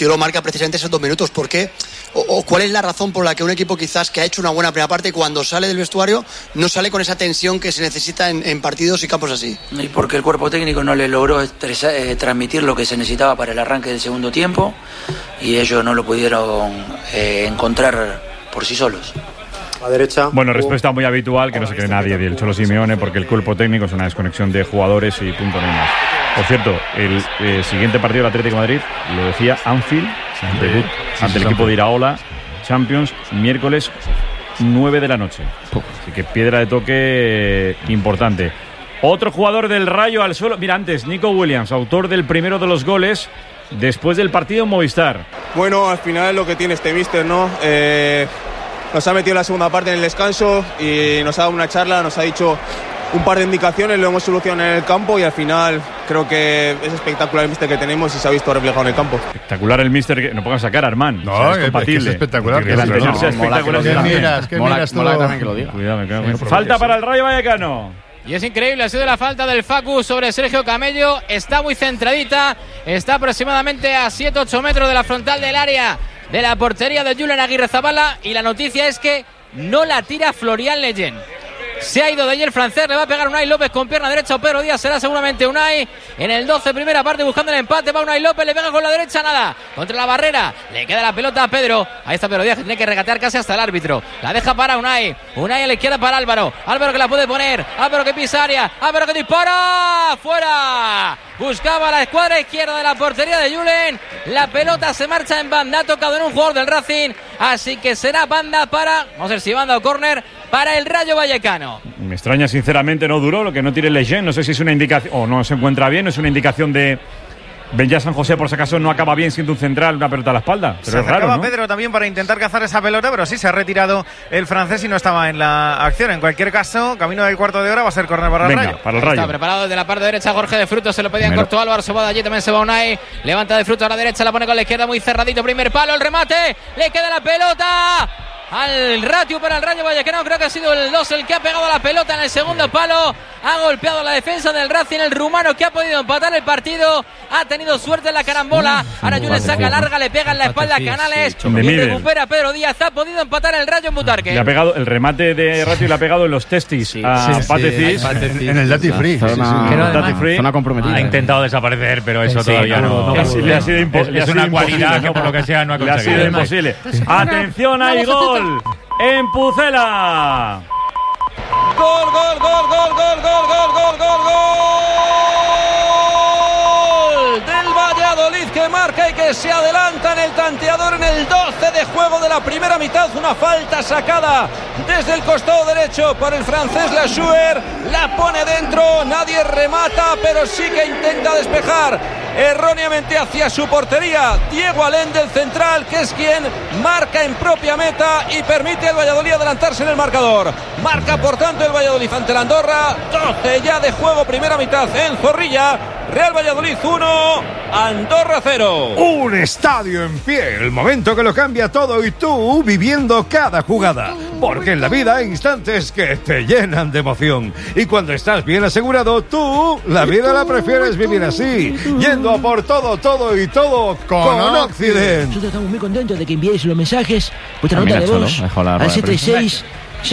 partido lo marca precisamente esos 2 minutos. ¿Por qué? O ¿cuál es la razón por la que un equipo quizás que ha hecho una buena primera parte, cuando sale del vestuario no sale con esa tensión que se necesita en partidos y campos así? Y porque el cuerpo técnico no le logró transmitir lo que se necesitaba para el arranque del segundo tiempo y ellos no lo pudieron encontrar por sí solos. A derecha. Bueno, respuesta muy habitual que no se cree nadie del Cholo Simeone, porque el cuerpo técnico es una desconexión de jugadores y punto no más. Por cierto, el siguiente partido del Atlético de Madrid, lo decía, Anfield, debut ante el equipo de Iraola, Champions, miércoles 9 de la noche. Así que piedra de toque importante. Otro jugador del Rayo al suelo. Mira, antes, Nico Williams, autor del primero de los goles después del partido en Movistar. Bueno, al final es lo que tiene este míster, ¿no? Nos ha metido en la segunda parte en el descanso y nos ha dado una charla, nos ha dicho un par de indicaciones, lo hemos solucionado en el campo y al final creo que es espectacular el míster que tenemos y se ha visto reflejado en el campo. Espectacular el míster, que no pongas a cara, Armand. No, o sea, es compatible. Es espectacular. Que el anterior sea espectacular. ¿Qué miras tú? También que lo diga. Cuidado, falta para el Rayo Vallecano. Y es increíble, ha sido la falta del Facu sobre Sergio Camello. Está muy centradita, está aproximadamente a 7-8 metros de la frontal del área de la portería de Julen Aguirrezabala. Y la noticia es que no la tira Florian Leyen. Se ha ido de allí el francés, le va a pegar Unai López con pierna derecha o Pedro Díaz, será seguramente Unai en el 12, primera parte, buscando el empate. Va Unai López, le pega con la derecha, nada, contra la barrera, le queda la pelota a Pedro. Ahí está Pedro Díaz, que tiene que regatear casi hasta el árbitro. La deja para Unai a la izquierda para Álvaro que la puede poner, Álvaro que pisa área, Álvaro que dispara, fuera. Buscaba la escuadra izquierda de la portería de Julen. La pelota se marcha en banda, ha tocado en un jugador del Racing, así que será banda para, vamos a ver si banda o córner, para el Rayo Vallecano. Me extraña sinceramente, no duró, lo que no tire Leyen. No sé si es una indicación o no se encuentra bien, es una indicación de Benjá San José, por si acaso no acaba bien siendo un central, una pelota a la espalda. Pero es raro, ¿no? Pedro también para intentar cazar esa pelota, pero sí se ha retirado el francés y no estaba en la acción. En cualquier caso, camino del cuarto de hora, va a ser córner para el Rayo. Para el Rayo. Está preparado desde la parte derecha Jorge de Frutos, se lo pedía en corto Álvaro, se va de allí, también se va Unai, levanta de Frutos a la derecha, la pone con la izquierda muy cerradito, primer palo, el remate, le queda la pelota al Ratio para el Rayo Vallecano. Creo que ha sido el 2 el que ha pegado la pelota en el segundo palo, ha golpeado la defensa del Racing, el rumano que ha podido empatar el partido, ha tenido suerte en la carambola. Ahora Julen saca larga, le pega en la espalda a Canales y recupera Pedro Díaz, ha podido empatar el Rayo en Butarque. Le ha pegado el remate de Ratio, le ha pegado en los testis a Patecis en el Duty Free. Zona comprometida. Ha intentado desaparecer, pero eso todavía no. Le ha sido imposible. Es una cualidad que por lo que sea no ha conseguido. Le ha sido imposible. Atención, hay gol en Pucela. Gol del Valladolid, que marca y que se adelanta en el tanteador en el 12 de juego de la primera mitad. Una falta sacada desde el costado derecho por el francés Lassuer, la pone dentro, nadie remata, pero sí que intenta despejar erróneamente hacia su portería Diego Alén del central, que es quien marca en propia meta y permite al Valladolid adelantarse en el marcador. Marca por tanto el Valladolid ante la Andorra. 12 ya de juego, primera mitad en Zorrilla. Real Valladolid 1, Andorra 0. Un estadio en pie, el momento que lo cambia todo y tú viviendo cada jugada. Porque en la vida hay instantes que te llenan de emoción. Y cuando estás bien asegurado, tú la vida la prefieres vivir así, yendo a por todo y todo con Occident. Nosotros estamos muy contentos de que enviéis los mensajes, vuestra nota de voz al 636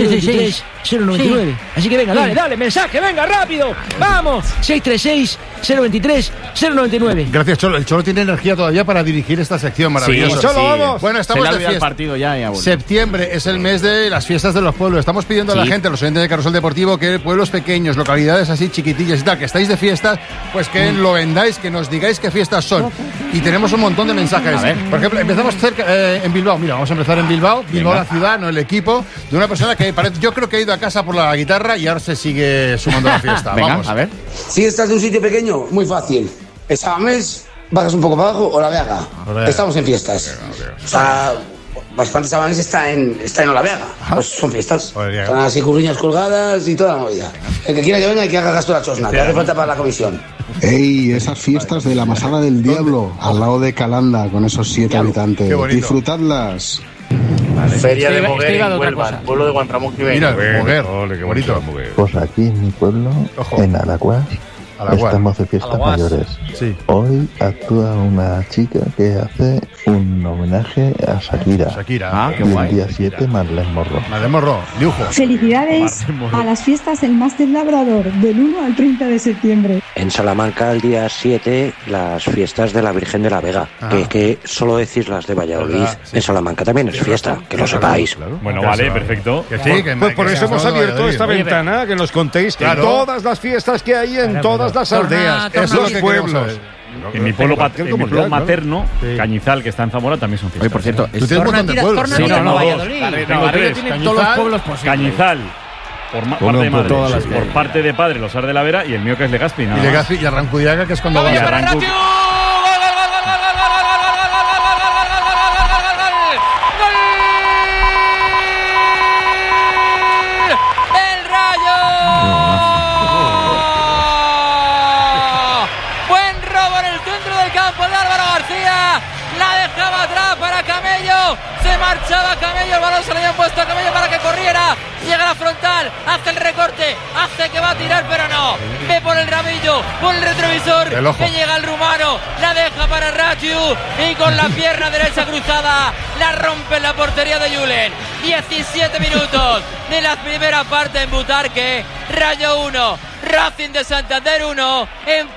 023 099. Así que venga, dale, mensaje, venga, rápido, vamos, 636 023 099. Gracias, Cholo. El Cholo tiene energía todavía para dirigir esta sección maravillosa. Sí, Cholo, vamos. Bueno, estamos de fiesta. El partido ya Septiembre es el mes de las fiestas de los pueblos. Estamos pidiendo a la gente, a los oyentes de Carrusel Deportivo, que pueblos pequeños, localidades así chiquitillas y tal, que estáis de fiestas, pues que lo vendáis, que nos digáis qué fiestas son. Y tenemos un montón de mensajes. Por ejemplo, empezamos cerca en Bilbao. Mira, vamos a empezar en Bilbao. Bilbao, la ciudad, no el equipo, de una persona que yo creo que ha ido a casa por la guitarra y ahora se sigue sumando a la fiesta. Vamos. A ver. Si estás de un sitio pequeño, muy fácil. Exámenes, bajas un poco para abajo o La Vega. Estamos en fiestas. O sea, bastantes Exámenes está en Olaveaga. Pues son fiestas. Están así curriñas colgadas y toda la movida. El que quiera que venga y que haga gasto la chosna, que hace falta para la comisión. ¡Ey! Esas fiestas de la Masada del Diablo, al lado de Calanda, con esos 7 habitantes. Disfrutadlas. Feria de Moguer en Huelva, pueblo de Guantramón. Mira, Moguer, qué bonito. Pues aquí en mi pueblo, en Alacuás, Estamos de fiestas mayores. Sí. Hoy actúa una chica que hace un homenaje a Shakira. Qué y guay. el día 7 Marlene Morro. Marlene Morro, lujo. Felicidades a las fiestas del Máster Labrador, del 1 al 30 de septiembre. En Salamanca, el día 7, las fiestas de la Virgen de la Vega. Que solo decir las de Valladolid, en Salamanca también es fiesta, que lo sepáis. Bueno, vale, perfecto. Pues por eso hemos abierto esta ventana, que nos contéis todas las fiestas que hay en todas las aldeas, en los pueblos. En mi pueblo materno, Cañizal, que está en Zamora, también son fiestas. Oye, por cierto, ¿tú tienes un montón de pueblos? Sí, no, Valladolid. Tengo tres. Tiene todos los pueblos posibles. Cañizal, por parte de padre, Losar de la Vera, y el mío que es Legazpi. Y Legazpi y Arrancudiaga, que es cuando va a Se marchaba Camello, el balón se lo habían puesto a Camello para que corriera. Llega la frontal, hace el recorte, hace que va a tirar, pero no. Ve por el rabillo, por el retrovisor, que llega el rumano, la deja para Ratiu y con la pierna derecha cruzada la rompe en la portería de Julen. 17 minutos de la primera parte en Butarque. Rayo 1, Racing de Santander 1,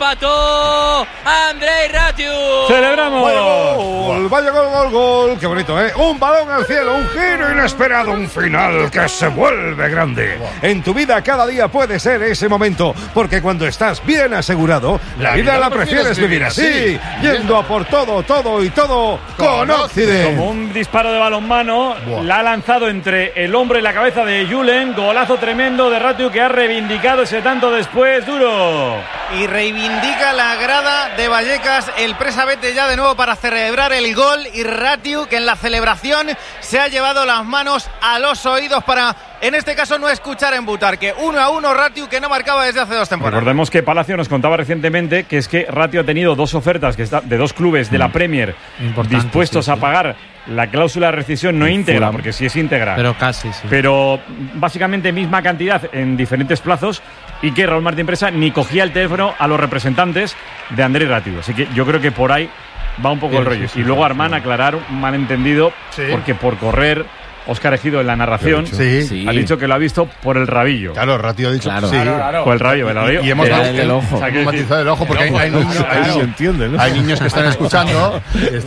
empató Andrei Ratiu. ¡Celebramos! Vaya gol. Qué bonito, ¿eh? Un balón al cielo, un giro inesperado, un final que se vuelve grande. En tu vida cada día puede ser ese momento, porque cuando estás bien asegurado, la vida la prefieres vivir así, yendo a por todo con Occident. Como un disparo de balonmano, la ha lanzado entre el hombro y la cabeza de Julen. Golazo tremendo de Ratiu, que ha reivindicado ese tanto después, duro. Y reivindica la grada de Vallecas. El Presa vete ya de nuevo para celebrar el gol, y Ratiu, que en la celebración se ha llevado las manos a los oídos para, en este caso, no escuchar en Butarque. 1-1 Ratiu, que no marcaba desde hace 2 temporadas. Recordemos que Palacio nos contaba recientemente que es que Ratiu ha tenido 2 ofertas de 2 clubes de la Premier dispuestos a pagar la cláusula de rescisión, no íntegra, porque sí es íntegra, pero casi, sí. Pero básicamente misma cantidad en diferentes plazos, y que Raúl Martín Presa ni cogía el teléfono a los representantes de Andrei Ratiu. Así que yo creo que por ahí va un poco el rollo. Y luego Armán aclarar un malentendido, porque por correr Óscar Ejido en la narración ha dicho que lo ha visto por el rabillo. Claro, Ratiu ha dicho por el rabillo. Y hemos matizado el ojo, porque hay niños que están escuchando.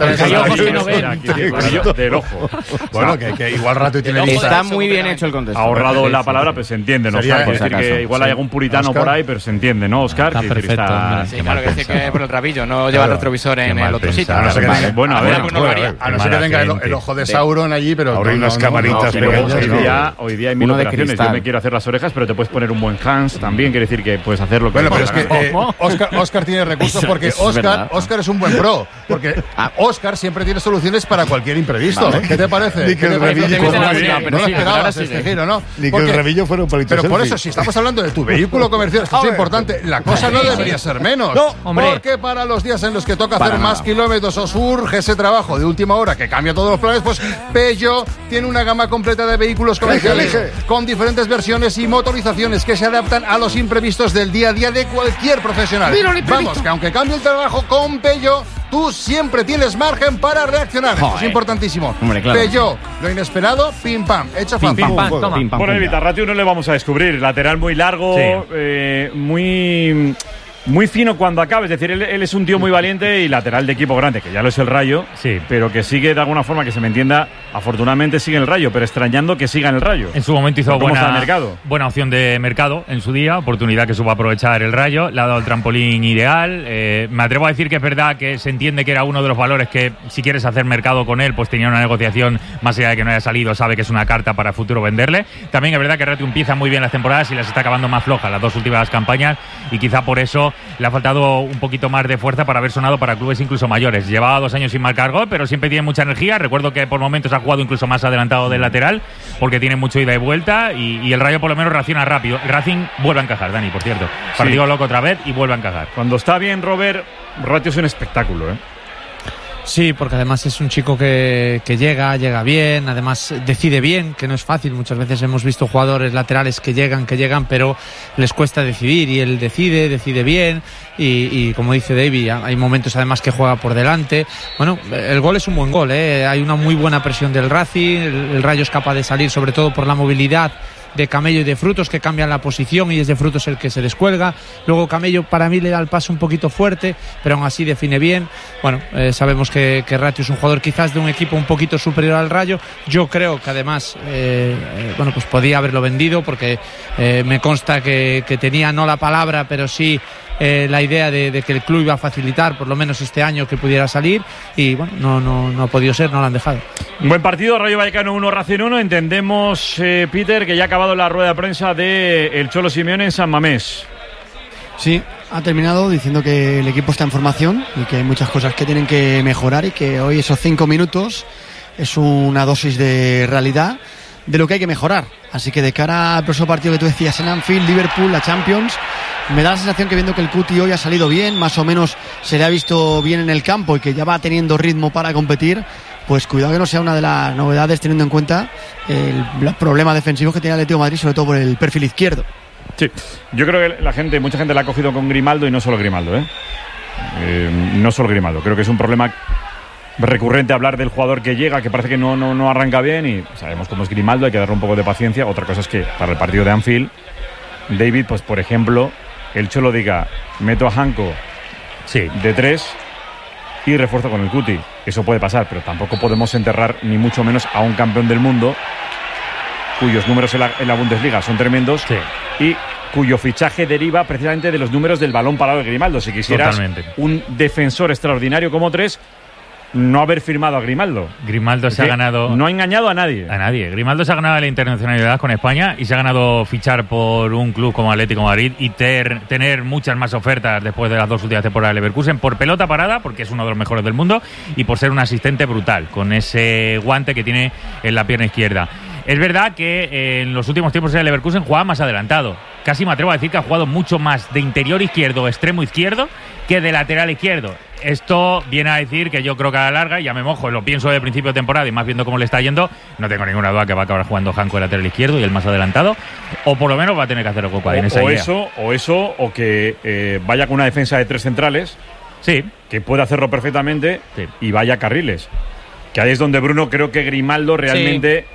Del ojo. Bueno, que igual Ratiu tiene lista. Está muy bien hecho el contexto. Ha ahorrado la palabra, pero se entiende, ¿no? Oscar, decir que igual hay algún puritano por ahí, pero se entiende, ¿no, Oscar? Está perfecto. Claro, que dice que por el rabillo, no lleva el retrovisor en el otro sitio. Bueno, a ver, a no ser que venga el ojo de Sauron allí, pero camaritas hoy día hay 1000 operaciones. Yo me quiero hacer las orejas, pero te puedes poner un buen Hans también. Quiere decir que puedes hacer lo que pero es que Óscar tiene recursos, porque Óscar es un buen pro, porque Óscar siempre tiene soluciones para cualquier imprevisto. ¿Qué te parece? Ni que el revillo no lo esperabas este giro, ¿no? Ni que el revillo fuera un palito. Pero por eso, si estamos hablando de tu vehículo comercial, esto es importante, la cosa no debería ser menos. Porque para los días en los que toca hacer más kilómetros o surge ese trabajo de última hora que cambia todos los planes, pues Peugeot tiene una gama completa de vehículos comerciales con diferentes versiones y motorizaciones que se adaptan a los imprevistos del día a día de cualquier profesional. Vamos, que aunque cambie el trabajo con Peugeot, tú siempre tienes margen para reaccionar. Es importantísimo. Peugeot, lo inesperado, pim pam, hecho fan. Por el Ratiu no le vamos a descubrir. Lateral muy largo, muy fino cuando acaba, es decir, él es un tío muy valiente y lateral de equipo grande, que ya lo es el Rayo, pero que sigue de alguna forma, que se me entienda, afortunadamente sigue en el Rayo, pero extrañando que siga en el Rayo. En su momento hizo buena opción de mercado en su día, oportunidad que supo aprovechar el Rayo, le ha dado el trampolín ideal. Me atrevo a decir que es verdad que se entiende que era uno de los valores que, si quieres hacer mercado con él, pues tenía una negociación, más allá de que no haya salido, sabe que es una carta para el futuro venderle. También es verdad que Ratiu empieza muy bien las temporadas y las está acabando más flojas las 2 últimas campañas, y quizá por eso le ha faltado un poquito más de fuerza para haber sonado para clubes incluso mayores. Llevaba 2 años sin marcar gol, pero siempre tiene mucha energía. Recuerdo que por momentos ha jugado incluso más adelantado del lateral, porque tiene mucho ida y vuelta, y el Rayo por lo menos reacciona rápido. El Racing vuelve a encajar, Dani, por cierto. Partido loco otra vez y vuelve a encajar. Cuando está bien Robert, Ratiu es un espectáculo, Sí, porque además es un chico que llega bien, además decide bien, que no es fácil. Muchas veces hemos visto jugadores laterales que llegan, pero les cuesta decidir, y él decide bien, y como dice David, hay momentos además que juega por delante. Bueno, el gol es un buen gol, hay una muy buena presión del Racing, el Rayo es capaz de salir sobre todo por la movilidad de Camello y de Frutos, que cambian la posición y es de Frutos el que se descuelga. Luego Camello para mí le da el paso un poquito fuerte, pero aún así define bien. Bueno, sabemos que Ratio es un jugador quizás de un equipo un poquito superior al Rayo. Yo creo que además pues podía haberlo vendido, porque me consta que tenía no la palabra, pero sí la idea de que el club iba a facilitar por lo menos este año que pudiera salir, y bueno, no ha podido ser, no lo han dejado. Un buen partido, Rayo Vallecano 1, Racing 1. Entendemos, Peter, que ya ha acabado la rueda de prensa de el Cholo Simeone en San Mamés. Sí, ha terminado diciendo que el equipo está en formación y que hay muchas cosas que tienen que mejorar, y que hoy esos 5 minutos es una dosis de realidad de lo que hay que mejorar. Así que de cara al próximo partido que tú decías en Anfield, Liverpool, la Champions, me da la sensación que viendo que el Cuti hoy ha salido bien, más o menos se le ha visto bien en el campo y que ya va teniendo ritmo para competir, pues cuidado que no sea una de las novedades, teniendo en cuenta los problemas defensivos que tiene el Atlético de Madrid, sobre todo por el perfil izquierdo. Sí, yo creo que mucha gente la ha cogido con Grimaldo, y no solo Grimaldo, no solo Grimaldo. Creo que es un problema recurrente hablar del jugador que llega, que parece que no arranca bien, y sabemos cómo es Grimaldo, hay que darle un poco de paciencia. Otra cosa es que para el partido de Anfield, David, pues por ejemplo, el Cholo diga, meto a Janko de 3 y refuerzo con el Cuti. Eso puede pasar, pero tampoco podemos enterrar ni mucho menos a un campeón del mundo cuyos números en la Bundesliga son tremendos, y cuyo fichaje deriva precisamente de los números del balón parado de Grimaldo. Si quisieras un defensor extraordinario como 3, no haber firmado a Grimaldo. Grimaldo se ha ganado... No ha engañado a nadie. A nadie. Grimaldo se ha ganado la internacionalidad con España, y se ha ganado fichar por un club como Atlético de Madrid y tener muchas más ofertas después de las 2 últimas temporadas de Leverkusen, por pelota parada, porque es uno de los mejores del mundo, y por ser un asistente brutal, con ese guante que tiene en la pierna izquierda. Es verdad que en los últimos tiempos el Leverkusen jugaba más adelantado. Casi me atrevo a decir que ha jugado mucho más de interior izquierdo o extremo izquierdo que de lateral izquierdo. Esto viene a decir que yo creo que a la larga, ya me mojo, lo pienso de principio de temporada y más viendo cómo le está yendo, no tengo ninguna duda que va a acabar jugando Janko de lateral izquierdo y el más adelantado, o por lo menos va a tener que hacer algo en esa idea. O que vaya con una defensa de 3 centrales, que puede hacerlo perfectamente, y vaya carriles. Que ahí es donde Bruno creo que Grimaldo realmente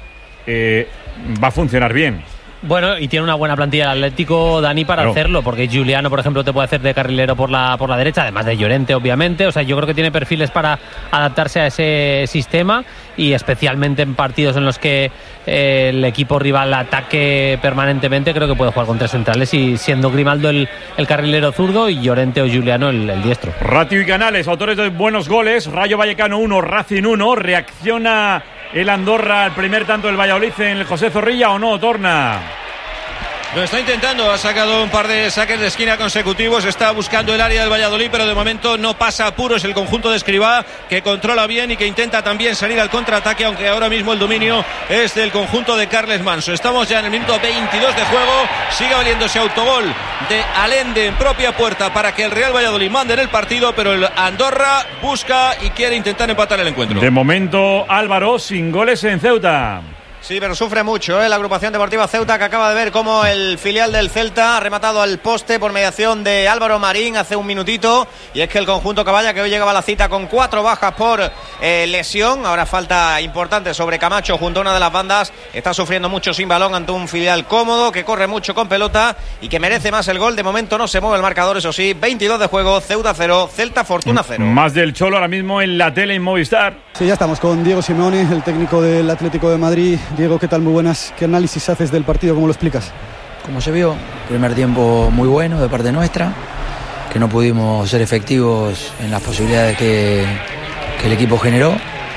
va a funcionar bien. Bueno, y tiene una buena plantilla el Atlético, Dani, para hacerlo, porque Giuliano, por ejemplo, te puede hacer de carrilero por la derecha, además de Llorente, obviamente. O sea, yo creo que tiene perfiles para adaptarse a ese sistema, y especialmente en partidos en los que el equipo rival ataque permanentemente, creo que puede jugar con 3 centrales, y siendo Grimaldo el carrilero zurdo y Llorente o Giuliano el diestro. Ratio y Canales, autores de buenos goles. Rayo Vallecano 1, Racing 1. ¿Reacciona el Andorra al primer tanto del Valladolid en el José Zorrilla o no, Torna? Lo está intentando, ha sacado un par de saques de esquina consecutivos, está buscando el área del Valladolid, pero de momento no pasa apuros el conjunto de Escribá, que controla bien y que intenta también salir al contraataque, aunque ahora mismo el dominio es del conjunto de Carles Manso. Estamos ya en el minuto 22 de juego, sigue valiéndose autogol de Allende en propia puerta para que el Real Valladolid mande en el partido, pero el Andorra busca y quiere intentar empatar el encuentro. De momento, Álvaro, sin goles en Ceuta. Sí, pero sufre mucho la agrupación deportiva Ceuta, que acaba de ver cómo el filial del Celta ha rematado al poste por mediación de Álvaro Marín hace un minutito, y es que el conjunto Caballa, que hoy llegaba a la cita con 4 bajas por lesión, ahora falta importante sobre Camacho junto a una de las bandas, está sufriendo mucho sin balón ante un filial cómodo, que corre mucho con pelota y que merece más el gol. De momento no se mueve el marcador, eso sí, 22 de juego, Ceuta 0, Celta Fortuna 0. Más del Cholo ahora mismo en la tele en Movistar. Sí, ya estamos con Diego Simeone, el técnico del Atlético de Madrid. Diego, ¿qué tal? Muy buenas. ¿Qué análisis haces del partido? ¿Cómo lo explicas? Como se vio, primer tiempo muy bueno de parte nuestra, que no pudimos ser efectivos en las posibilidades que el equipo generó,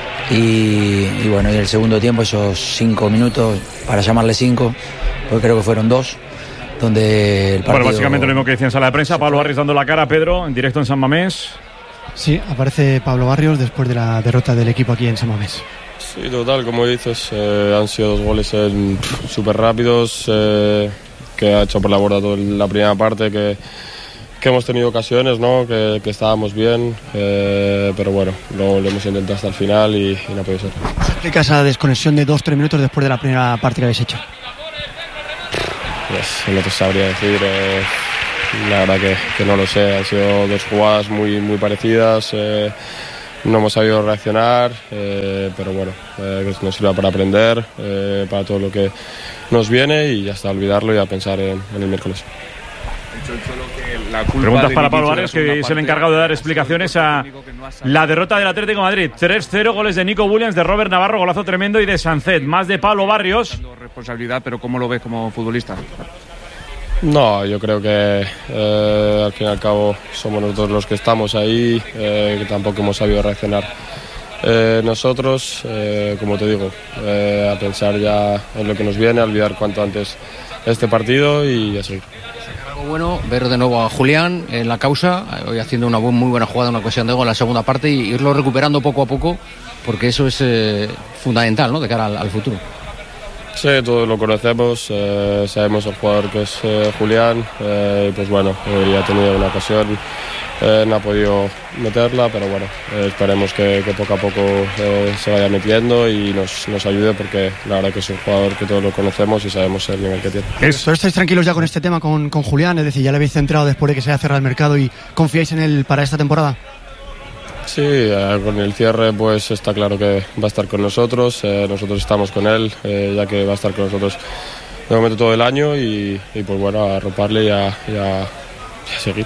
y bueno, y el segundo tiempo, esos 5 minutos, para llamarle 5, porque creo que fueron 2, donde el partido... Bueno, básicamente lo mismo que decía en sala de prensa. Pablo Barrios dando la cara a Pedro en directo en San Mamés. Sí, aparece Pablo Barrios después de la derrota del equipo aquí en San Mamés. Sí, total, como dices, han sido 2 goles súper rápidos, que ha hecho por la borda toda la primera parte, que hemos tenido ocasiones, ¿no? Que estábamos bien, pero bueno, lo hemos intentado hasta el final y no puede ser. ¿Qué explica esa desconexión de 2-3 minutos después de la primera parte que habéis hecho? Pues no te sabría decir, la verdad que no lo sé. Han sido 2 jugadas muy parecidas, no hemos sabido reaccionar, pero bueno, nos sirve para aprender, para todo lo que nos viene y hasta olvidarlo y a pensar en el miércoles. Preguntas para Pablo Barrios, que es el encargado de dar explicaciones a la derrota del Atlético de Madrid. 3-0, goles de Nico Williams, de Robert Navarro, golazo tremendo, y de Sancet. Más de Pablo Barrios. Responsabilidad, pero ¿cómo lo ves como futbolista? No, yo creo que al fin y al cabo somos nosotros los que estamos ahí, que tampoco hemos sabido reaccionar. Nosotros, como te digo, a pensar ya en lo que nos viene, a olvidar cuanto antes este partido y a seguir. Bueno, ver de nuevo a Julián en la causa, hoy haciendo una muy buena jugada, una ocasión de gol en la segunda parte, y irlo recuperando poco a poco, porque eso es fundamental, ¿no?, de cara al futuro. Sí, todos lo conocemos, sabemos el jugador que es Julián, y pues bueno, ya ha tenido una ocasión, no ha podido meterla, pero bueno, esperemos que poco a poco se vaya metiendo y nos ayude, porque la verdad que es un jugador que todos lo conocemos y sabemos el nivel que tiene. ¿Estáis tranquilos ya con este tema con Julián? Es decir, ¿ya le habéis centrado después de que se haya cerrado el mercado y confiáis en él para esta temporada? Sí, con el cierre pues está claro que va a estar con nosotros, nosotros estamos con él, ya que va a estar con nosotros de momento todo el año y pues bueno, a arroparle y a seguir.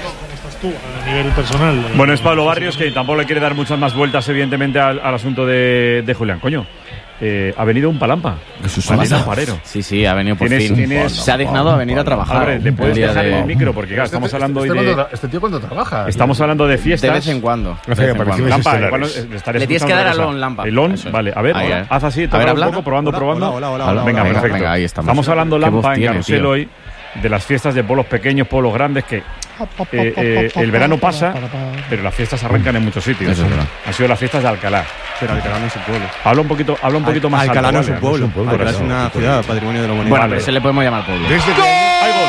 A nivel personal. Bueno, es Pablo Barrios, que tampoco le quiere dar muchas más vueltas, evidentemente, al asunto de Julián. Coño, ha venido un palampa. Parero. Sí, ha venido por fin. Se ha dignado a venir a trabajar. Ver, le puedes dejar el micro, porque claro, estamos hablando hoy de... Este tío cuando trabaja. Estamos hablando de fiestas. De vez en cuando. Lampa, le tienes que dar a Lon Lampa. El Lon, vale. A ver, haz así, te habla un poco, probando. Hola. Venga, perfecto. Venga, ahí estamos hablando, Lampa, en Carrusel hoy, de las fiestas de pueblos pequeños, pueblos grandes, que el verano pasa, pero las fiestas arrancan en muchos sitios. Eso es verdad. Han sido las fiestas de Alcalá. Pero Alcalá no es un pueblo. Habla un poquito más Alcalá alto. no es un pueblo. Alcalá es una ciudad, patrimonio de la humanidad. Bueno, se le podemos llamar pueblo. ¡Hay gol!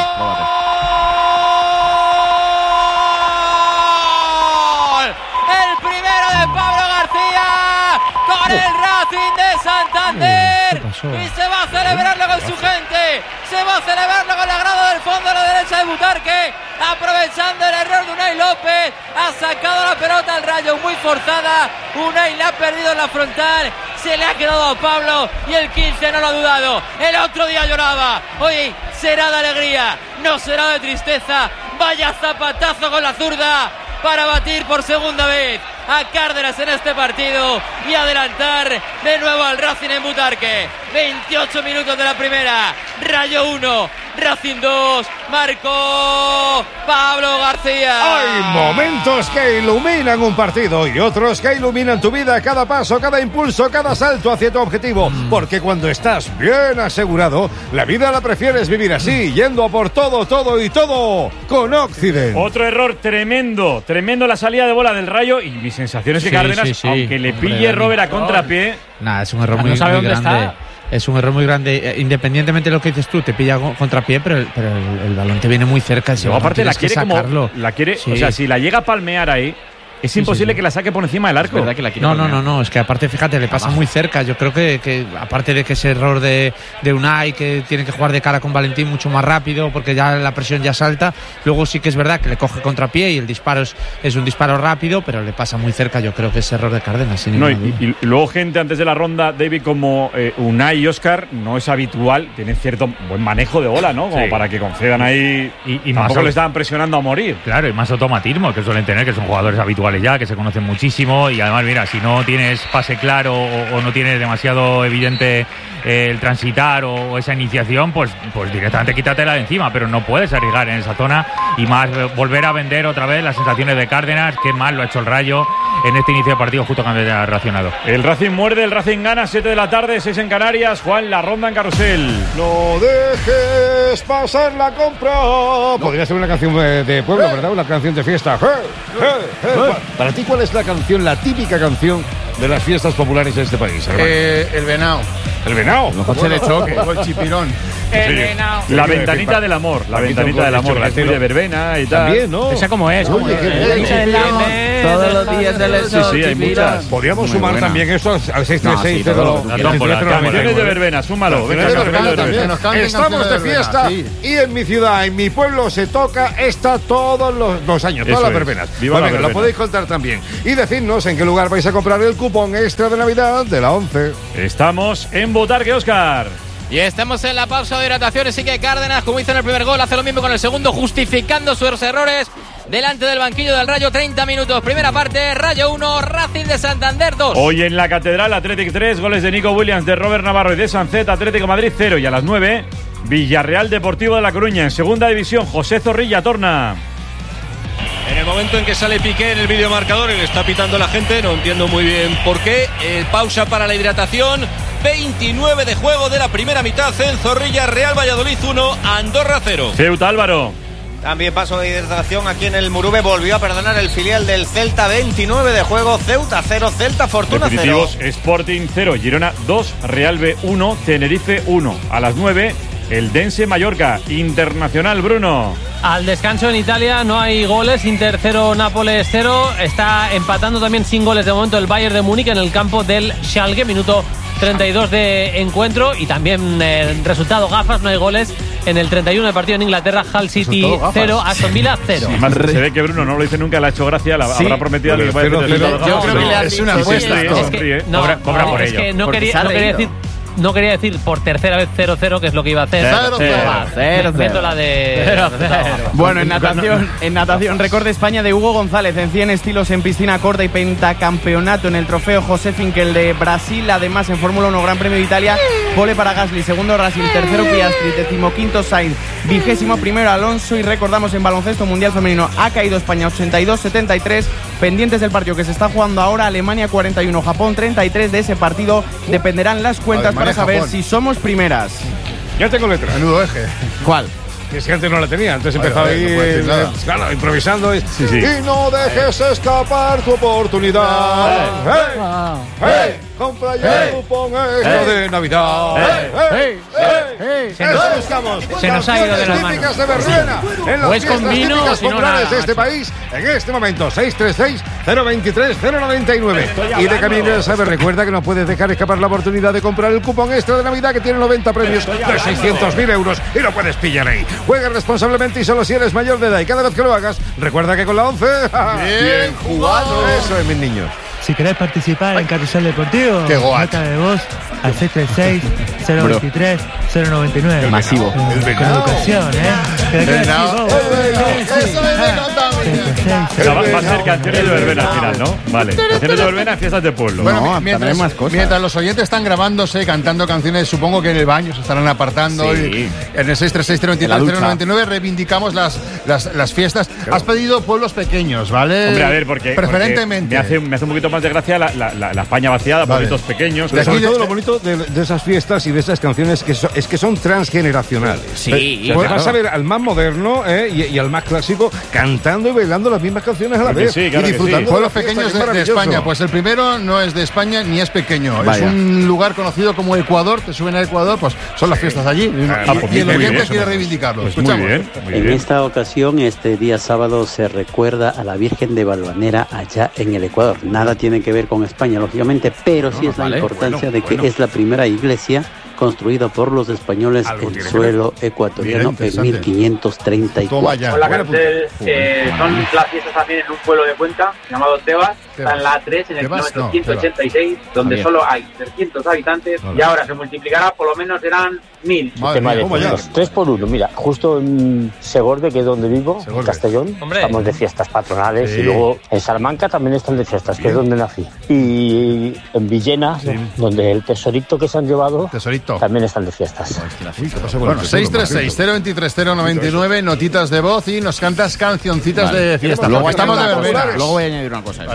El primero de Pablo García con el Racing de Santander, y se va a celebrarlo con su gente, se va a celebrarlo con la grada del fondo a la derecha de Butarque, aprovechando el error de Unai López. Ha sacado la pelota al Rayo muy forzada, Unai la ha perdido en la frontal, se le ha quedado a Pablo y el 15 no lo ha dudado. El otro día lloraba, hoy será de alegría, no será de tristeza. Vaya zapatazo con la zurda para batir por segunda vez a Cárdenas en este partido y adelantar de nuevo al Racing en Butarque. 28 minutos de la primera, Rayo 1, Racing 2, marcó Pablo García. Hay momentos que iluminan un partido y otros que iluminan tu vida, cada paso, cada impulso, cada salto hacia tu objetivo, porque cuando estás bien asegurado, la vida la prefieres vivir así, yendo a por todo con Occident. Otro error tremendo la salida de bola del Rayo, y mi sensación es que Cárdenas, aunque le pille Robert a contrapié, es un error muy grande. Es un error muy grande, independientemente de lo que dices tú, te pilla contrapié, pero el balón te viene muy cerca. Luego, aparte la quiere sacarlo. O sea, si la llega a palmear ahí, es imposible que la saque por encima del arco. No, es que aparte, fíjate, le pasa muy cerca. Yo creo que aparte de que ese error de Unai, que tiene que jugar de cara con Valentín mucho más rápido, porque ya la presión ya salta, luego sí que es verdad que le coge contrapié y el disparo es un disparo rápido, pero le pasa muy cerca. Yo creo que ese error de Cárdenas. Y luego gente antes de la ronda, David, como Unai y Óscar, no es habitual, tienen cierto buen manejo de bola, ¿no? Como para que concedan ahí, y tampoco le estaban presionando a morir. Claro, y más automatismo que suelen tener, que son jugadores habituales ya, que se conocen muchísimo, y además, mira, si no tienes pase claro o no tienes demasiado evidente el transitar o esa iniciación, pues directamente quítatela de encima, pero no puedes arriesgar en esa zona, y más volver a vender otra vez las sensaciones de Cárdenas. Qué mal lo ha hecho el Rayo en este inicio de partido, justo cuando ha reaccionado. El Racing muerde, el Racing gana, 7 de la tarde, 6 en Canarias. Juan, la ronda en Carrusel. No dejes pasar la compra. Podría ser una canción de pueblo, ¿verdad? Una canción de fiesta. Para ti, ¿cuál es la típica canción de las fiestas populares de este país, hermano? El Venao. El venado. Un coche de choque. El chipirón. La ventanita del amor. La ventanita del amor. Es muy de verbena y tal. También, ¿no? ¿Esa cómo es? Oye, Todos los días del Sí, hay muchas. Podríamos sumar también eso al 636. Canciones de verbena, súmalo. Estamos de fiesta y en mi ciudad, en mi pueblo, se toca esta todos los años, todas las verbenas. Lo podéis contar también. Y decidnos en qué lugar vais a comprar el cupón extra de Navidad de la 11. Estamos en Botarque, Óscar. Y estamos en la pausa de hidratación, así que Cárdenas, como hizo en el primer gol, hace lo mismo con el segundo, justificando sus errores delante del banquillo del Rayo. 30 minutos, primera parte, Rayo 1, Racing de Santander 2. Hoy en la Catedral, Athletic 3, goles de Nico Williams, de Robert Navarro y de Sancet, Atlético Madrid 0. Y a las 9, Villarreal Deportivo de La Coruña. En segunda división, José Zorrilla torna. En el momento en que sale Piqué en el videomarcador, le está pitando la gente, no entiendo muy bien por qué. Pausa para la hidratación. 29 de juego de la primera mitad en Zorrilla, Real Valladolid 1, Andorra 0. Ceuta, Álvaro. También paso de hidratación aquí en el Murube. Volvió a perdonar el filial del Celta. 29 de juego, Ceuta 0, Celta Fortuna 0. Definitivos, Sporting 0, Girona 2, Real B 1, Tenerife 1. A las 9, el Dense Mallorca, Internacional, Bruno. Al descanso en Italia no hay goles, Inter 0, Nápoles 0. Está empatando también sin goles de momento el Bayern de Múnich en el campo del Schalke, minuto 32 de encuentro. Y también resultado gafas, no hay goles en el 31 del partido en Inglaterra. Hull City 0, Aston Villa 0. Además, se ve que Bruno no lo dice nunca, le ha hecho gracia, habrá prometido que vaya a decir. Yo creo que es una apuesta. Cobra por ello. Es que no quería decir por tercera vez 0-0, que es lo que iba a hacer. 0-0. Meto la de 0-0. Bueno, en natación, récord de España de Hugo González en 100 estilos en piscina corta y pentacampeonato en el trofeo José Finkel de Brasil. Además, en Fórmula 1, Gran Premio de Italia, pole para Gasly, segundo Russell, tercero Piastri, 15º Sainz, 21º Alonso. Y recordamos, en baloncesto mundial femenino ha caído España 82-73. Pendientes del partido que se está jugando ahora, Alemania 41, Japón 33. De ese partido dependerán las cuentas para saber Japón. Si somos primeras. Ya tengo letra. Menudo eje. ¿Cuál? Que si antes no la tenía, antes empezaba ahí claro, improvisando. Y no dejes escapar tu oportunidad. ¡Hey! Compra ya el cupón extra de Navidad. Se nos ha ido de las manos. De verbena, en las o es con vino o si no nada, de este país, en este momento, 636-023-099. Y de camino ya sabes, recuerda que no puedes dejar escapar la oportunidad de comprar el cupón extra de Navidad, que tiene 90 premios de 600.000 euros y lo puedes pillar ahí. Juega responsablemente y solo si eres mayor de edad. Y cada vez que lo hagas, recuerda que con la 11... ¡Bien jugado! Eso es, mis niños. Si querés participar en Carrusel Deportivo, nota de voz al 636-023-099. Masivo. Con educación, Va a ser canciones de verbena al final, ¿no? Vale. Canciones de verbena en fiestas de pueblo. Bueno, mientras los oyentes están grabándose, cantando canciones, supongo que en el baño se estarán apartando. Sí. En el 636-023-099 reivindicamos las fiestas. Has pedido pueblos pequeños, ¿vale? Hombre, a ver, porque preferentemente. Me hace un poquito más de gracia la España vaciada, pueblitos pequeños. Pero sobre todo lo bonito de esas fiestas y de esas canciones es que son transgeneracionales. Sí. Vas a ver al más moderno y al más clásico cantando y bailando las mismas canciones a la vez. Sí, claro, y disfrutando. Pueblos pequeños de España. Pues el primero no es de España ni es pequeño. Vaya. Es un lugar conocido como Ecuador. Te suben a Ecuador, pues son las fiestas allí. Y el oyente quiere reivindicarlo. Pues muy bien. En esta ocasión, este día sábado, se recuerda a la Virgen de Valvanera allá en el Ecuador. Nada tiene que ver con España, lógicamente, pero sí es la importancia de que es la primera iglesia construida por los españoles en suelo ecuatoriano en 1534. Hola, Cartel. Son las fiestas también en un pueblo de Cuenca llamado Tebas. Está en la A3 en el kilómetro 186, donde solo hay 300 habitantes y ahora se multiplicará, por lo menos serán 1000. 3 por 1, mira, justo en Segorbe, que es donde vivo, en Castellón, estamos de fiestas patronales y luego en Salamanca también están de fiestas, que es donde nací. Y en Villena, donde el tesorito que se han llevado, también están de fiestas. Bueno, 636-023-099, notitas de voz y nos cantas cancioncitas de fiesta. Luego estamos de verbena. Luego voy a añadir una cosa. Vale.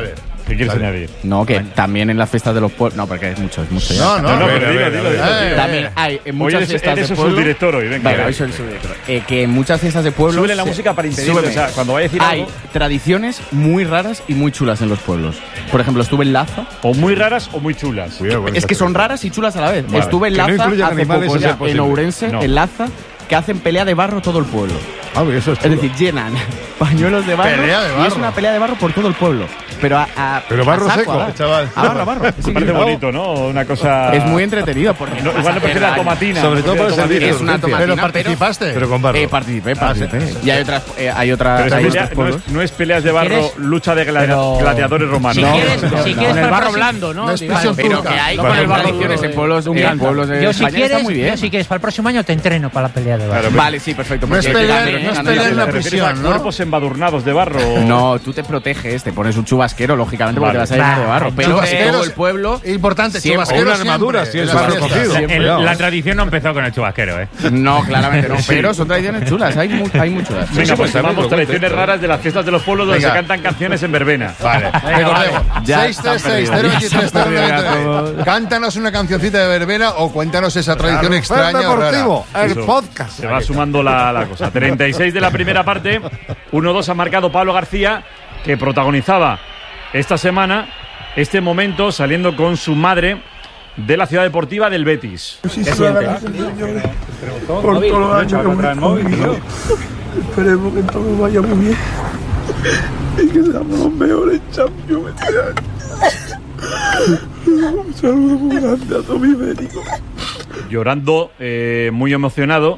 ¿Qué quieres añadir? No, que también en las fiestas de los pueblos... No, porque es mucho ya. No, pero dilo. También hay en muchas fiestas de pueblo... subdirector hoy, venga. Vale, hoy soy el subdirector. Que en muchas fiestas de pueblo... Súbele la música para impedirlo, o sea, cuando vaya a decir hay algo... tradiciones muy raras y muy chulas en los pueblos. Por ejemplo, estuve en Laza... O muy raras o muy chulas. Es que son raras y chulas a la vez. Vale. Estuve en Laza hace poco ya, en Ourense, No. en Laza, que hacen pelea de barro todo el pueblo. Eso es decir, llenan pañuelos de barro, Pelea de barro. y es una pelea de barro por todo el pueblo. Pero Pero barro a saco, seco, chaval. A barro. Me parece bonito, ¿no? Una cosa... Es muy entretenido. Porque igual no prefiero la tomatina. Sobre todo por el servicio. Es una tomatina. Pero participaste. Pero con barro. Participé. Sí. Y hay otras Pero hay pelea, otros pueblos. no es peleas de barro, lucha de gladiadores romanos. Si quieres con el barro blando, ¿no? Pero que hay con el barro en pueblos de España está muy bien. Si quieres, para el próximo año te entreno para la pelea de barro. Vale, sí, perfecto. No es pelear en la prisión, ¿no? Cuerpos embadurnados de barro. No, tú te proteges, te pones un chubasquero, lógicamente, porque te vas a llenar de barro. Pero todo el pueblo... Importante, siempre, chubasquero una armadura, si es barro cogido. La tradición no empezó con el chubasquero, ¿eh? No, claramente no. Pero son tradiciones chulas, hay muy chulas. Venga, pues llamamos tradiciones raras de las fiestas de los pueblos donde se cantan canciones en verbena. Vale. Recordemos. 636-083-093. Cántanos una cancioncita de verbena o cuéntanos esa tradición extraña o rara. El podcast. Se va sumando la cosa. 36 de la primera parte. 1-2 ha marcado Pablo García, que protagonizaba esta semana este momento saliendo con su madre de la ciudad deportiva del Betis. Por todos los años que hemos convivido. Esperemos que todo vaya muy bien y que seamos los mejores champions este año. Un saludo muy grande a todos mis médicos. Llorando, muy emocionado.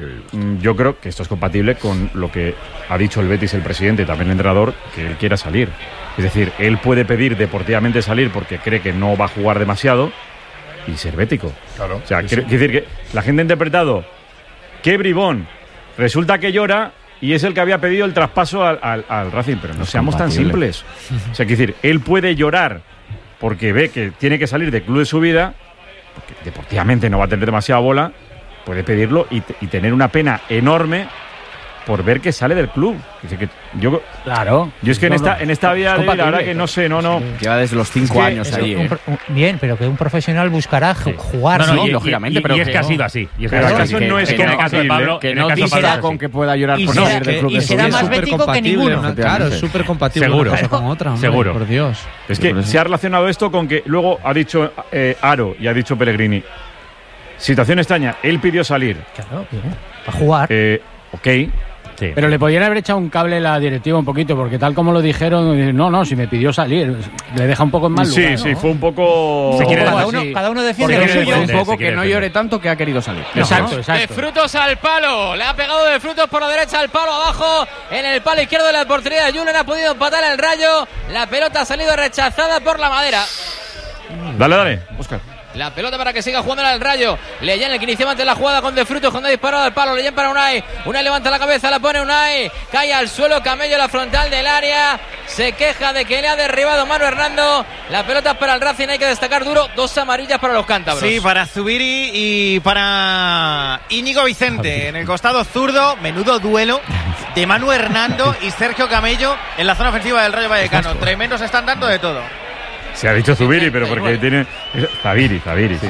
Yo creo que esto es compatible con lo que ha dicho el Betis, el presidente y también el entrenador, que él quiera salir. Es decir, él puede pedir deportivamente salir porque cree que no va a jugar demasiado y ser bético. Claro. O sea, quiere decir que la gente ha interpretado que bribón, resulta que llora y es el que había pedido el traspaso al Racing, pero no seamos tan simples. O sea, quiere decir, él puede llorar porque ve que tiene que salir del club de su vida, porque deportivamente no va a tener demasiada bola. Puede pedirlo y tener una pena enorme por ver que sale del club. Dice que yo es que en esta vida de la verdad que no sé, no. Lleva desde los 5 años ahí. Bien, pero que un profesional buscará jugar. No, lógicamente, pero y es que ha sido así. Y es que eso no es compatible. Que no dista con que pueda llorar por salir del club. Y será más bético que ninguno. Claro, es súper compatible seguro, una cosa con otra. Seguro. Por Dios. Es que se ha relacionado esto con que luego ha dicho Aro y ha dicho Pellegrini. Situación extraña, él pidió salir. Claro, bien. Para jugar. Ok. Sí. Pero le podrían haber echado un cable a la directiva un poquito, porque tal como lo dijeron, no, si me pidió salir, le deja un poco en mal lugar. Sí, fue un poco... Cada uno defiende lo suyo. Un poco que no llore tanto que ha querido salir. Exacto. De Frutos al palo, le ha pegado de Frutos por la derecha al palo abajo, en el palo izquierdo de la portería de Julen ha podido empatar el Rayo, la pelota ha salido rechazada por la madera. Dale, Óscar. La pelota para que siga jugando al Rayo. Leyen, el que inició antes la jugada con De Frutos, cuando ha disparado al palo. Leyen para Unai. Unai levanta la cabeza, la pone Unai. Cae al suelo, Camello, la frontal del área. Se queja de que le ha derribado Manu Hernando. La pelota para el Racing, hay que destacar duro. 2 amarillas para los cántabros. Sí, para Zubiri y para Íñigo Vicente. En el costado zurdo, menudo duelo de Manu Hernando y Sergio Camello en la zona ofensiva del Rayo Vallecano. Tremendos están dando de todo. Se ha dicho Zubiri, pero porque tiene... Zabiri.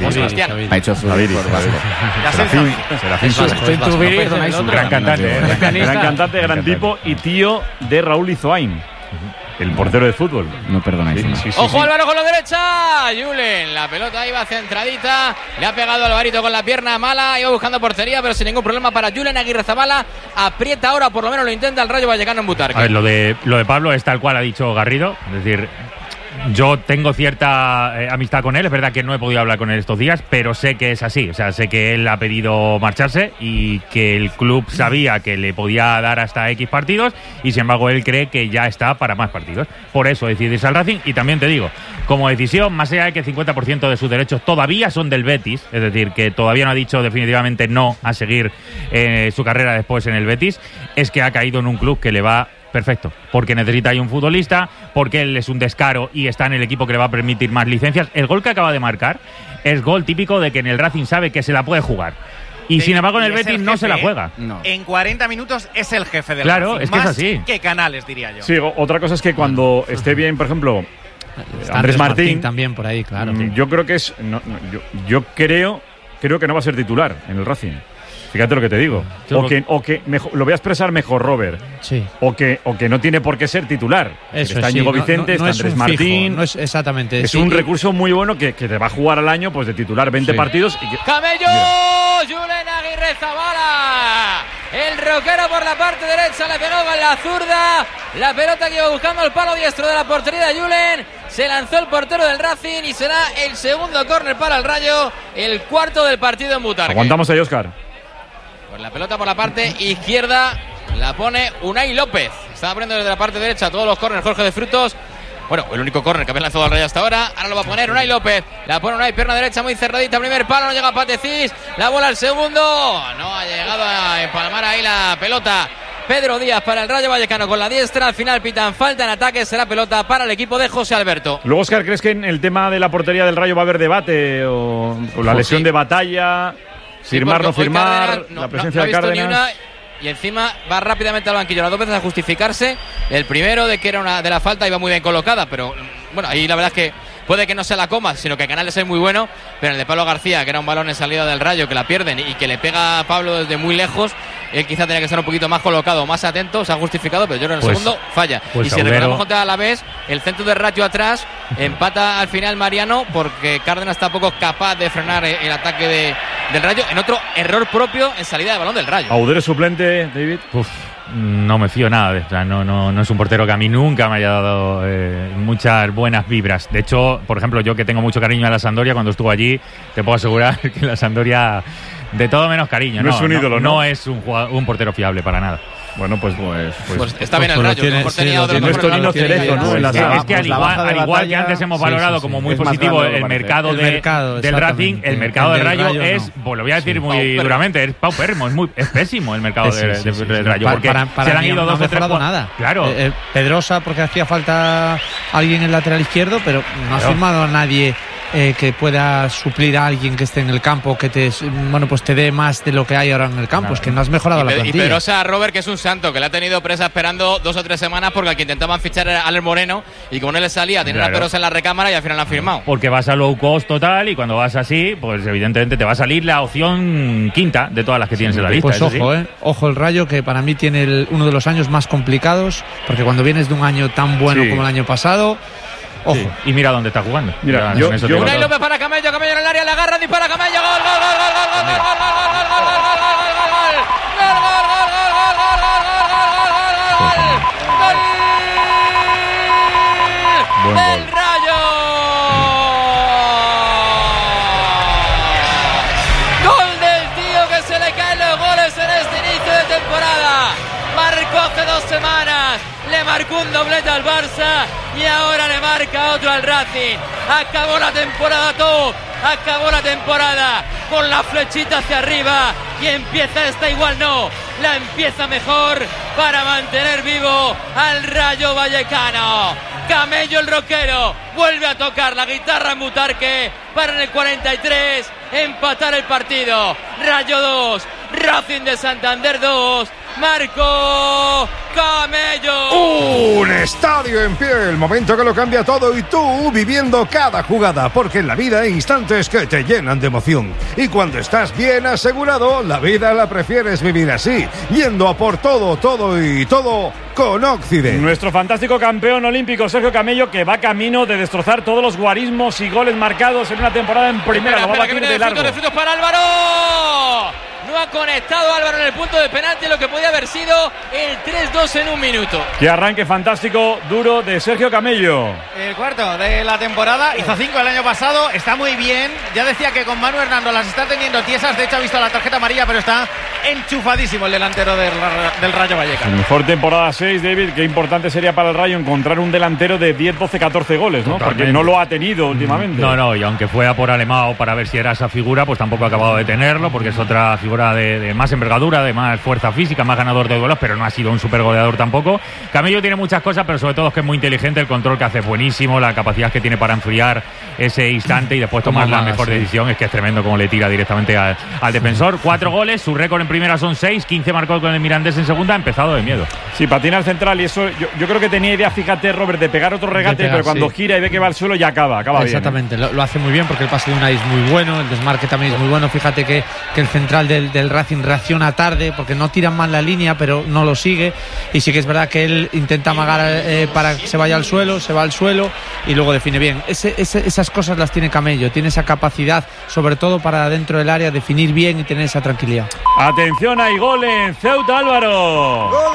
Ha hecho Zubiri. Gran cantante, gran tipo y tío de Raúl Izoain, el portero de fútbol. No perdonáis. Ojo Álvaro con la derecha. Julen, la pelota iba centradita. Le ha pegado Alvarito con la pierna mala. Iba buscando portería, pero sin ningún problema para Julen. Aguirrezabala aprieta ahora, por lo menos lo intenta el Rayo Vallecano en Butarque. A ver, lo de Pablo es tal cual ha dicho Garrido. Es decir, yo tengo cierta amistad con él, es verdad que no he podido hablar con él estos días, pero sé que es así, o sea, sé que él ha pedido marcharse y que el club sabía que le podía dar hasta X partidos y sin embargo él cree que ya está para más partidos. Por eso decidirse al Racing y también te digo, como decisión, más allá de que el 50% de sus derechos todavía son del Betis, es decir, que todavía no ha dicho definitivamente no a seguir su carrera después en el Betis, es que ha caído en un club que le va perfecto, porque necesita ahí un futbolista, porque él es un descaro y está en el equipo que le va a permitir más licencias. El gol que acaba de marcar es gol típico de que en el Racing sabe que se la puede jugar. Y sin embargo en el Betis no se la juega. No. En 40 minutos es el jefe del Racing. Claro, Racing. es que más es así. que Canales, diría yo. Sí, otra cosa es que cuando esté bien, por ejemplo, Andrés Martín también por ahí, claro. Yo creo que es... yo creo que no va a ser titular en el Racing. Fíjate lo que te digo. O que mejor, lo voy a expresar mejor, Robert. Sí. O que no tiene por qué ser titular. Está Íñigo Vicente, está Andrés Martín. No es exactamente. Es un recurso muy bueno que te va a jugar al año pues de titular 20 partidos. Y ¡Camello! ¡Julen Aguirrezabala! El roquero por la parte derecha le pegó con la zurda. La pelota que iba buscando el palo diestro de la portería de Julen. Se lanzó el portero del Racing y será el segundo córner para el Rayo. El cuarto del partido en Butarque. Aguantamos ahí, Óscar. Pues la pelota por la parte izquierda la pone Unai López. Está poniendo desde la parte derecha todos los córneres Jorge de Frutos. Bueno, el único córner que había lanzado al Rayo hasta ahora. Ahora lo va a poner Unai López. La pone Unai, pierna derecha muy cerradita. Primer palo, no llega Patecís. La bola al segundo. No ha llegado a empalmar ahí la pelota. Pedro Díaz para el Rayo Vallecano con la diestra. Al final pitan falta en ataque. Será pelota para el equipo de José Alberto. Luego, Óscar, ¿crees que en el tema de la portería del Rayo va a haber debate? ¿O la lesión de Batalla? ¿Firmar, no firmar? La presencia de Cárdenas. Y encima va rápidamente al banquillo las dos veces a justificarse. El primero de que era una de la falta iba muy bien colocada, pero bueno, ahí la verdad es que puede que no se la coma, sino que Canales es muy bueno, pero el de Pablo García, que era un balón en salida del Rayo, que la pierden y que le pega a Pablo desde muy lejos, él quizá tenía que estar un poquito más colocado, más atento, se ha justificado, pero yo creo que en el segundo falla. Y si recordamos contra Alavés, el centro de Rayo atrás, empata al final Mariano, porque Cárdenas tampoco es capaz de frenar el ataque del Rayo, en otro error propio en salida de balón del Rayo. ¿Audero suplente, David? No me fío nada de esto. No es un portero que a mí nunca me haya dado muchas buenas vibras. De hecho, por ejemplo, yo que tengo mucho cariño a la Sampdoria, cuando estuvo allí, te puedo asegurar que la Sampdoria, de todo menos cariño. No es un ídolo, no es un portero fiable para nada. Bueno, pues está bien el Rayo. Es que al igual que antes hemos valorado como muy positivo el mercado del Racing, el mercado del Rayo es, pues lo voy a decir muy duramente, es paupérrimo, es pésimo el mercado del Rayo. Porque se le han ido dos o tres. Nada. Claro. Pedrosa, porque hacía falta alguien en el lateral izquierdo, pero no ha firmado a nadie que pueda suplir a alguien que esté en el campo, que te dé más de lo que hay ahora en el campo. Es que no has mejorado la plantilla. Y Pedrosa, Robert, que es un santo, que le ha tenido presa esperando 2 o 3 semanas porque al que intentaban fichar era Alex Moreno y como no le salía, tenía a Pedrosa en la recámara y al final la han firmado. Porque vas a low cost total y cuando vas así, pues evidentemente te va a salir la opción quinta de todas las que tienes en la lista. Pues ojo el Rayo, que para mí tiene uno de los años más complicados, porque cuando vienes de un año tan bueno como el año pasado, ojo. Sí. Y mira dónde está jugando. Mira, Unai López para Camello en el área, la agarra, dispara Camello, gol. ¡El Rayo! ¡Gol del tío que se le caen los goles en este inicio de temporada! Marcó hace 2 semanas, le marcó un doblete al Barça y ahora le marca otro al Racing. Acabó la temporada acabó la temporada con la flechita hacia arriba y empieza esta igual no, la empieza mejor para mantener vivo al Rayo Vallecano. Camello el roquero vuelve a tocar la guitarra en Butarque para en el 43 empatar el partido. Rayo 2, Racing de Santander 2. Marco Camello. Un estadio en pie, el momento que lo cambia todo y tú viviendo cada jugada, porque en la vida hay instantes que te llenan de emoción. Y cuando estás bien asegurado, la vida la prefieres vivir así, yendo a por todo con Occident. Nuestro fantástico campeón olímpico Sergio Camello, que va camino de destrozar todos los guarismos y goles marcados en una temporada en primera. Lo va a batir de largo. De frutos para Álvaro. No ha conectado Álvaro en el punto de penalti, lo que podía haber sido el 3-2 en un minuto. Qué arranque fantástico, duro de Sergio Camello. El cuarto de la temporada, hizo 5 el año pasado, está muy bien. Ya decía que con Manu Hernando las está teniendo tiesas, de hecho ha visto la tarjeta amarilla, pero está enchufadísimo el delantero del Rayo Vallecano. Mejor temporada 6, David, qué importante sería para el Rayo encontrar un delantero de 10, 12, 14 goles, ¿no? Totalmente. Porque no lo ha tenido últimamente. No, y aunque fuera por Alemão para ver si era esa figura, pues tampoco ha acabado de tenerlo, porque es otra figura de más envergadura, de más fuerza física, más ganador de duelos, pero no ha sido un super goleador tampoco. Camello tiene muchas cosas, pero sobre todo es que es muy inteligente, el control que hace es buenísimo, la capacidad que tiene para enfriar ese instante y después tomar la mejor decisión, es que es tremendo como le tira directamente al defensor. 4 goles, su récord en primera son 6, 15 marcó con el Mirandés en segunda, ha empezado de miedo. Sí, patina al central y eso, yo creo que tenía idea, fíjate, Robert, de pegar otro regate, pero cuando gira y ve que va al suelo ya acaba Exactamente, bien. lo hace muy bien porque el pase de Unai es muy bueno, el desmarque también es muy bueno. Fíjate que el central del Racing reacciona tarde porque no tiran mal la línea, pero no lo sigue. Y sí que es verdad que él intenta amagar para que se vaya al suelo, se va al suelo y luego define bien. Esas cosas las tiene Camello, tiene esa capacidad, sobre todo para dentro del área, definir bien y tener esa tranquilidad. Atención, hay gol en Ceuta, Álvaro. Gol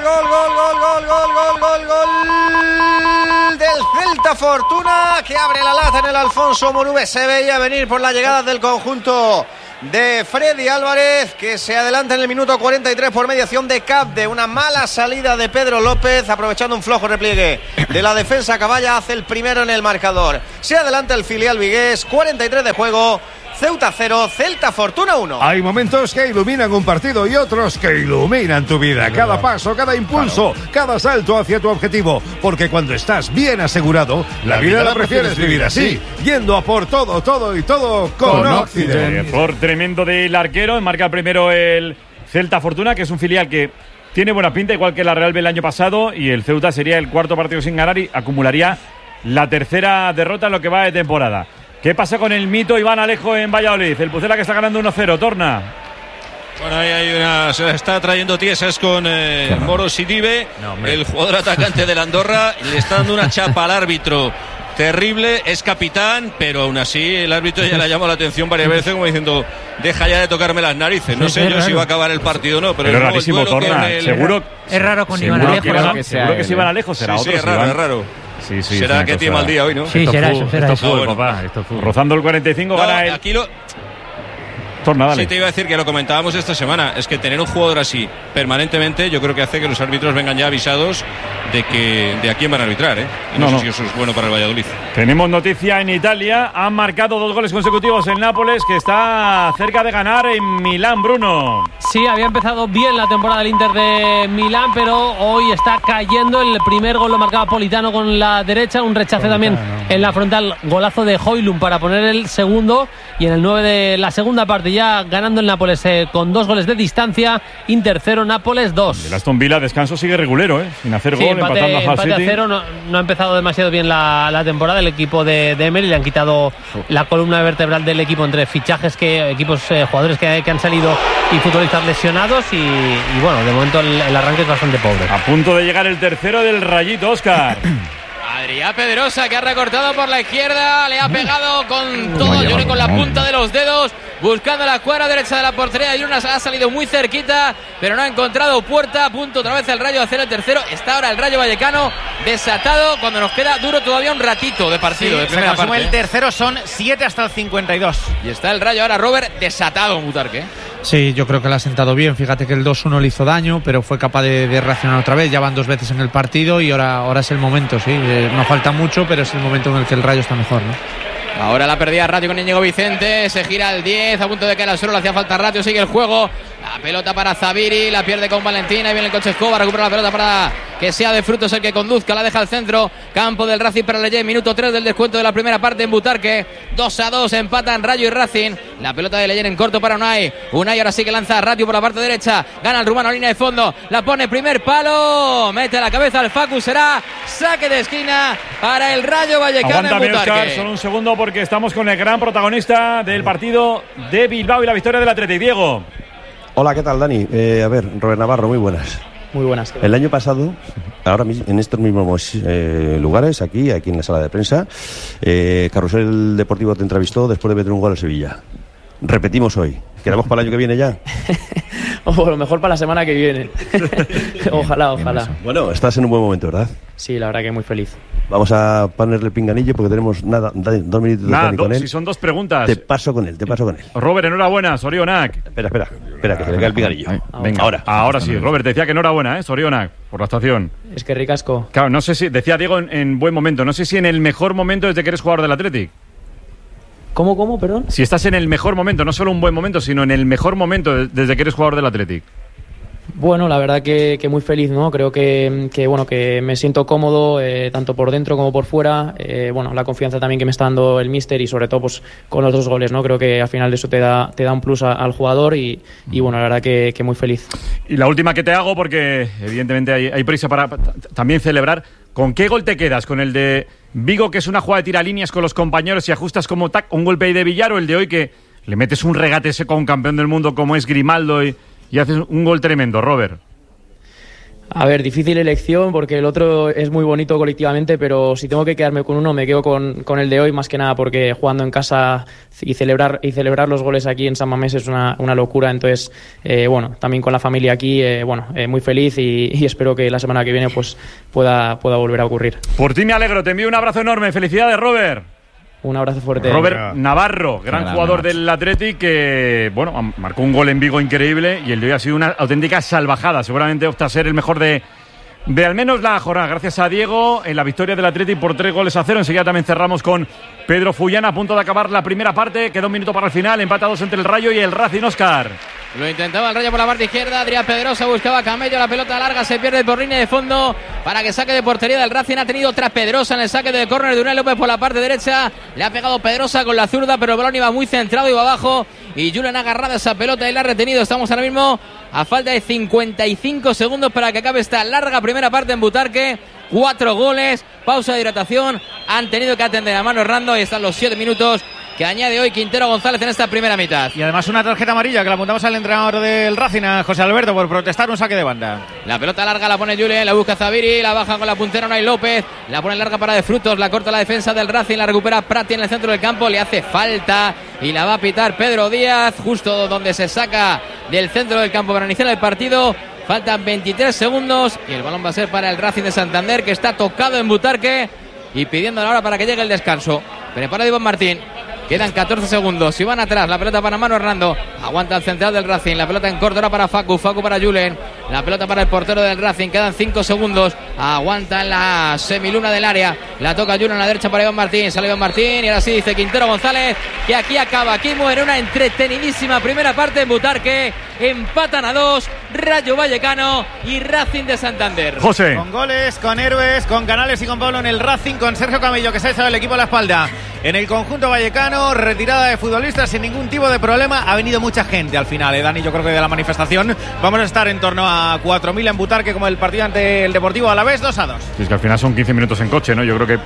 del Celta Fortuna, que abre la lata en el Alfonso Morube. Se veía venir por la llegada del conjunto de Freddy Álvarez, que se adelanta en el minuto 43 por mediación de Capde. Una mala salida de Pedro López, aprovechando un flojo repliegue de la defensa Caballa, hace el primero en el marcador. Se adelanta el filial vigués, 43 de juego. Ceuta 0, Celta Fortuna 1. Hay momentos que iluminan un partido y otros que iluminan tu vida. Cada paso, cada impulso, cada salto hacia tu objetivo. Porque cuando estás bien asegurado, la vida la prefieres vivir así. Yendo a por todo con Occident. Por tremendo del arquero, marca primero el Celta Fortuna, que es un filial que tiene buena pinta, igual que la Real B el año pasado. Y el Ceuta sería el cuarto partido sin ganar y acumularía la tercera derrota en lo que va de temporada. ¿Qué pasa con el mito Iván Alejo en Valladolid? El Pucela que está ganando 1-0, Torna. Bueno, ahí se está trayendo tiesas con Moros y Dive, el jugador atacante del Andorra, le está dando una chapa al árbitro terrible, es capitán, pero aún así el árbitro ya le ha llamado la atención varias veces como diciendo, deja ya de tocarme las narices. No sé yo si va a acabar el partido o no, pero es rarísimo, Torna, seguro. Es raro con Iván Alejo. Seguro que si Iván Alejo será otro. Sí, es raro. Sí, será que tiene mal día hoy, ¿no? Sí, será eso. Papá. Rozando el 45, gana el... Aquí lo... Torna, dale. Sí, te iba a decir que lo comentábamos esta semana. Es que tener un jugador así permanentemente, yo creo que hace que los árbitros vengan ya avisados de a quién van a arbitrar, ¿eh? Y no sé si eso es bueno para el Valladolid. Tenemos noticia en Italia. Han marcado 2 goles consecutivos el Nápoles, que está cerca de ganar en Milán, Bruno. Sí, había empezado bien la temporada del Inter de Milán, pero hoy está cayendo. El primer gol lo marcaba Politano con la derecha, un rechace también en la frontal, golazo de Højlund para poner el segundo, y en el 9 de la segunda parte ya ganando el Nápoles con 2 goles de distancia. Inter 0, Nápoles 2. El Aston Villa descanso sigue regulero, sin hacer gol, empatando a Hull City. A 0, no ha empezado demasiado bien la temporada el equipo de Emery. Le han quitado la columna vertebral del equipo entre fichajes, jugadores que han salido y futbolistas lesionados, y bueno, de momento el arranque es bastante pobre. A punto de llegar el tercero del Rayito, Óscar. Adrián Pedrosa, que ha recortado por la izquierda, le ha pegado con todo Lloré con la punta de los dedos, buscando la cuadra derecha de la portería de Lunas. Ha salido muy cerquita, pero no ha encontrado puerta. A punto otra vez el Rayo de hacer el tercero. Está ahora el Rayo Vallecano desatado cuando nos queda duro todavía un ratito de partido. De primera parte. El tercero son 7 hasta el 52. Y está el Rayo ahora, Robert, desatado en Butarque. Sí, yo creo que le ha sentado bien. Fíjate que el 2-1 le hizo daño, pero fue capaz de reaccionar otra vez. Ya van 2 veces en el partido y ahora es el momento, sí. No falta mucho, pero es el momento en el que el Rayo está mejor, ¿no? Ahora la perdida Ratio con Íñigo Vicente, se gira al 10, a punto de caer al suelo, le hacía falta Ratio, sigue el juego, la pelota para Zaviri, la pierde con Valentina, y viene el coche Escobar, recupera la pelota para que sea de Frutos el que conduzca, la deja al centro, campo del Racing para Leyé, minuto 3 del descuento de la primera parte en Butarque, 2-2, empatan Rayo y Racing, la pelota de Leyé en corto para Unai ahora sí que lanza a Ratio por la parte derecha, gana el rumano a línea de fondo, la pone primer palo, mete la cabeza al Facu, será saque de esquina para el Rayo Vallecano. Aguántame, en Butarque. Oscar, solo un segundo porque estamos con el gran protagonista del partido de Bilbao y la victoria del Athletic, Diego. Hola, ¿qué tal, Dani? A ver, Robert Navarro, muy buenas. Muy buenas. El año pasado, ahora mismo, en estos mismos lugares, aquí en la sala de prensa, Carrusel Deportivo te entrevistó después de meter un gol al Sevilla. Repetimos hoy. ¿Quedamos para el año que viene ya? O lo mejor para la semana que viene. Ojalá. Bueno, estás en un buen momento, ¿verdad? Sí, la verdad que muy feliz. Vamos a ponerle pinganillo porque tenemos 2 minutos de con él. Si son 2 preguntas. Te paso con él. Robert, enhorabuena, Sorionak. Espera, que se le cae el pinganillo. Venga, ahora sí. Robert, te decía que enhorabuena, Sorionak, por la actuación. Es que ricasco. Claro, no sé si, decía Diego en buen momento, no sé si en el mejor momento desde que eres jugador del Athletic. ¿Cómo, perdón? Si estás en el mejor momento, no solo un buen momento, sino en el mejor momento desde que eres jugador del Athletic. Bueno, la verdad que muy feliz, ¿no? Creo que bueno, que me siento cómodo tanto por dentro como por fuera. Bueno, la confianza también que me está dando el míster y sobre todo pues con los 2 goles, ¿no? Creo que al final de eso te da un plus al jugador y bueno, la verdad que muy feliz. Y la última que te hago, porque evidentemente hay prisa para también celebrar. ¿Con qué gol te quedas? ¿Con el de Vigo, que es una jugada de tiralíneas con los compañeros y ajustas como tac, un golpe ahí de Villar, o el de hoy que le metes un regate seco a un campeón del mundo como es Grimaldo y haces un gol tremendo, Robert? A ver, difícil elección porque el otro es muy bonito colectivamente, pero si tengo que quedarme con uno me quedo con el de hoy, más que nada porque jugando en casa y celebrar los goles aquí en San Mamés es una locura. Entonces, bueno, también con la familia aquí, muy feliz y espero que la semana que viene pues pueda volver a ocurrir. Por ti me alegro, te envío un abrazo enorme. Felicidades, Robert. Un abrazo fuerte. Robert Navarro, gran jugador del Athletic, que marcó un gol en Vigo increíble y el de hoy ha sido una auténtica salvajada. Seguramente opta a ser el mejor de al menos la jornada. Gracias a Diego en la victoria del Athletic por 3-0. Enseguida también cerramos con Pedro Fullana, a punto de acabar la primera parte. Queda un minuto para el final, empatados entre el Rayo y el Racing. Óscar. Lo intentaba el Rayo por la parte izquierda. Adrián Pedrosa buscaba a Camello. La pelota larga se pierde por línea de fondo para que saque de portería del Racing. Ha tenido otra Pedrosa en el saque de córner de Unai López por la parte derecha. Le ha pegado Pedrosa con la zurda, pero el balón iba muy centrado, iba abajo. Y Julen ha agarrado esa pelota y la ha retenido. Estamos ahora mismo a falta de 55 segundos para que acabe esta larga primera parte en Butarque. 4 goles, pausa de hidratación. Han tenido que atender a Manu Hernando y están los 7 minutos que añade hoy Quintero González en esta primera mitad. Y además una tarjeta amarilla que la apuntamos al entrenador del Racing, a José Alberto, por protestar un saque de banda. La pelota larga la pone Julen, la busca Zaviri, la baja con la puntera Unai López, la pone larga para De Frutos, la corta la defensa del Racing, la recupera Prati en el centro del campo, le hace falta y la va a pitar Pedro Díaz, justo donde se saca del centro del campo para iniciar el partido. Faltan 23 segundos y el balón va a ser para el Racing de Santander, que está tocado en Butarque y pidiendo la hora para que llegue el descanso. Prepara Iván Martín. Quedan 14 segundos. Si van atrás, la pelota para Manu Hernando. Aguanta el central del Racing. La pelota en corto ahora para Facu. Facu para Julen. La pelota para el portero del Racing. Quedan 5 segundos. Aguanta en la semiluna del área. La toca Julen a la derecha para Iván Martín. Sale Iván Martín. Y ahora sí dice Quintero González que aquí acaba. Aquí muere una entretenidísima primera parte en Butarque. Empatan a 2. Rayo Vallecano y Racing de Santander. José. Con goles, con héroes, con Canales y con Pablo en el Racing. Con Sergio Camello, que se ha echado el equipo a la espalda. En el conjunto vallecano, retirada de futbolistas sin ningún tipo de problema. Ha venido mucha gente al final, Dani, yo creo que de la manifestación. Vamos a estar en torno a 4.000 en Butarque, como el partido ante el Deportivo Alavés, 2-2. Es que al final son 15 minutos en coche, ¿no? Yo creo que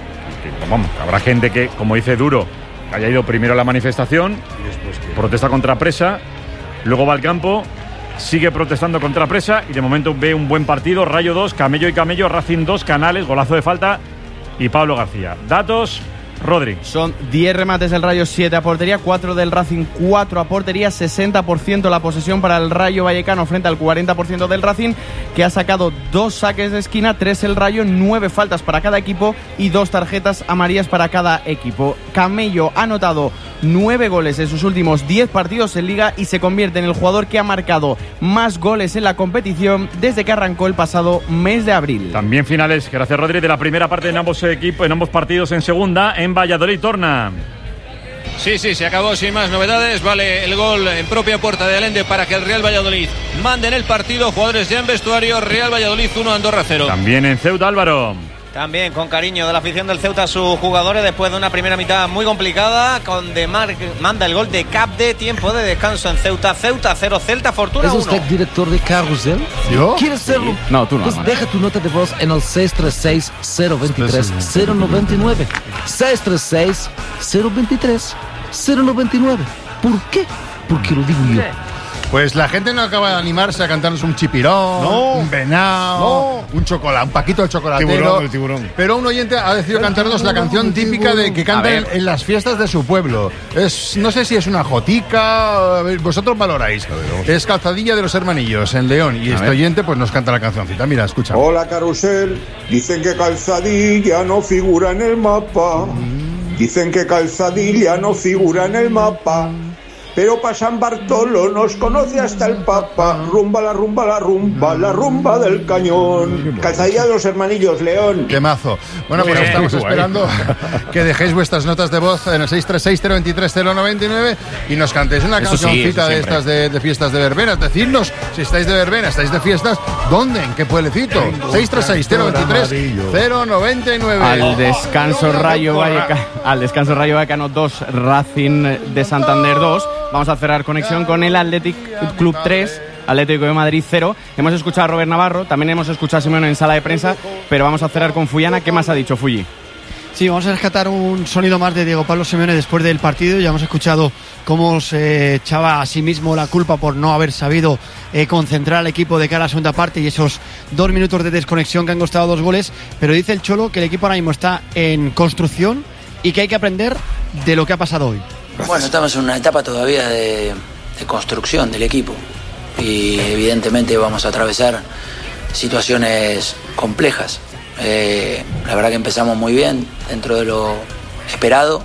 habrá gente que, como dice Duro, haya ido primero a la manifestación, protesta contra Presa, luego va al campo, sigue protestando contra Presa y de momento ve un buen partido. Rayo 2, Camello y Camello, Racing 2, Canales, golazo de falta y Pablo García. Datos, Rodri. Son 10 remates del Rayo, 7 a portería, 4 del Racing, 4 a portería, 60% la posesión para el Rayo Vallecano frente al 40% del Racing, que ha sacado 2 saques de esquina, 3 el Rayo, 9 faltas para cada equipo y 2 tarjetas amarillas para cada equipo. Camello ha anotado 9 goles en sus últimos 10 partidos en Liga y se convierte en el jugador que ha marcado más goles en la competición desde que arrancó el pasado mes de abril. También finales, gracias Rodri, de la primera parte en ambos equipos, en ambos partidos en segunda. En Valladolid, Torna. Sí, se acabó sin más novedades. Vale el gol en propia puerta de Allende para que el Real Valladolid mande en el partido. Jugadores ya en vestuario. Real Valladolid 1, Andorra 0. También en Ceuta, Álvaro. También con cariño de la afición del Ceuta a sus jugadores después de una primera mitad muy complicada. Con De Marc manda el gol de Capde. Tiempo de descanso en Ceuta. Ceuta 0, Celta Fortuna 1. ¿Es usted director de Carrusel? ¿Yo? ¿Quieres serlo? No, tú no. Pues deja tu nota de voz en el 636-023-099. 636-023-099. ¿Por qué? Porque lo digo yo. Pues la gente no acaba de animarse a cantarnos un chipirón, un venado, un chocolate, un Paquito el chocolatero. El tiburón. Pero un oyente ha decidido cantarnos la canción típica de que cantan en las fiestas de su pueblo. No sé si es una jotica, vosotros valoráis. Es Calzadilla de los Hermanillos en León y este oyente pues nos canta la cancioncita. Mira, escucha. Hola Carrusel, dicen que Calzadilla no figura en el mapa. Dicen que Calzadilla no figura en el mapa. pero para San Bartolo nos conoce hasta el Papa. Rumba la rumba, la rumba, la rumba del cañón. Calzadilla de los hermanillos, León. ¡Qué mazo! Bueno, pues estamos esperando que dejéis vuestras notas de voz en el 636-023-099 y nos cantéis una cancioncita de estas de fiestas de verbenas. Decidnos si estáis de verbena, estáis de fiestas, ¿dónde? ¿En qué pueblecito? 636-023-099. Al descanso Rayo Vallecano 2, Racing de Santander 2. Vamos a cerrar conexión con el Athletic Club 3, Atlético de Madrid 0. Hemos escuchado a Robert Navarro, también hemos escuchado a Simeone en sala de prensa, pero vamos a cerrar con Fuyana. ¿Qué más ha dicho Fuyi? Sí, vamos a rescatar un sonido más de Diego Pablo Simeone después del partido. Ya hemos escuchado cómo se echaba a sí mismo la culpa por no haber sabido concentrar al equipo de cara a la segunda parte y esos 2 minutos de desconexión que han costado 2 goles. Pero dice el Cholo que el equipo ahora mismo está en construcción y que hay que aprender de lo que ha pasado hoy. Bueno, estamos en una etapa todavía de construcción del equipo y evidentemente vamos a atravesar situaciones complejas. La verdad que empezamos muy bien dentro de lo esperado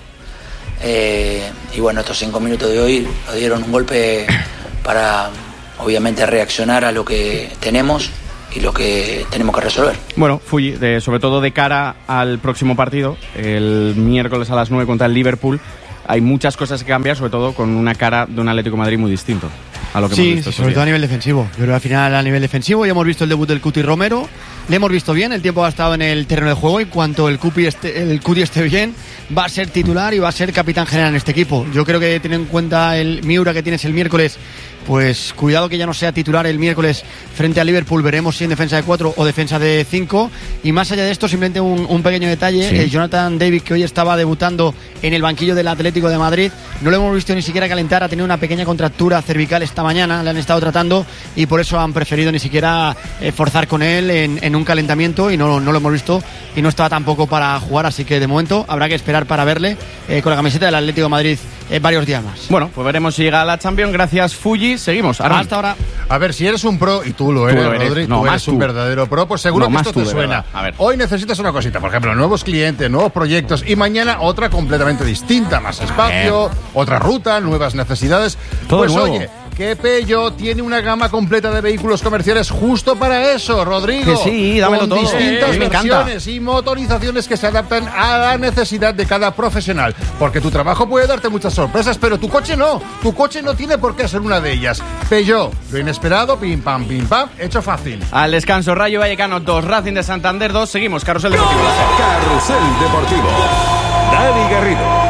y bueno, estos 5 minutos de hoy nos dieron un golpe para obviamente reaccionar a lo que tenemos y lo que tenemos que resolver. Bueno, Fuyi, sobre todo de cara al próximo partido, el miércoles a las 9 contra el Liverpool, hay muchas cosas que cambiar, sobre todo con una cara de un Atlético de Madrid muy distinto a lo que hemos visto. Sí, sobre todo a nivel defensivo. Yo creo que al final a nivel defensivo ya hemos visto el debut del Cuti Romero, le hemos visto bien, el tiempo ha estado en el terreno de juego y cuanto el Cuti esté bien, va a ser titular y va a ser capitán general en este equipo. Yo creo que teniendo en cuenta el Miura que tienes el miércoles, pues cuidado que ya no sea titular el miércoles frente al Liverpool. Veremos si en defensa de 4 o defensa de 5. Y más allá de esto, simplemente un pequeño detalle. Sí. Jonathan David, que hoy estaba debutando en el banquillo del Atlético de Madrid, no lo hemos visto ni siquiera calentar. Ha tenido una pequeña contractura cervical esta mañana, le han estado tratando y por eso han preferido ni siquiera forzar con él en un calentamiento y no lo hemos visto y no estaba tampoco para jugar. Así que de momento habrá que esperar para verle con la camiseta del Atlético de Madrid varios días más. Bueno, pues veremos si llega a la Champions. Gracias, Fuyi. Seguimos. Hasta ahora. A ver, si eres un pro, y tú lo eres, Rodri, tú eres un verdadero pro, pues seguro que esto te suena. A ver. Hoy necesitas una cosita, por ejemplo, nuevos clientes, nuevos proyectos, y mañana otra completamente distinta, más espacio, otra ruta, nuevas necesidades. Todo pues nuevo. Oye, que Peugeot tiene una gama completa de vehículos comerciales justo para eso, Rodrigo. Que sí, dámelo todo. Distintas me versiones y motorizaciones que se adaptan a la necesidad de cada profesional. Porque tu trabajo puede darte muchas sorpresas, pero tu coche no. Tu coche no tiene por qué ser una de ellas. Peugeot, lo inesperado, pim pam, hecho fácil. Al descanso, Rayo Vallecano 2, Racing de Santander 2. Seguimos, Carrusel Deportivo. Carrusel Deportivo. Dani Garrido.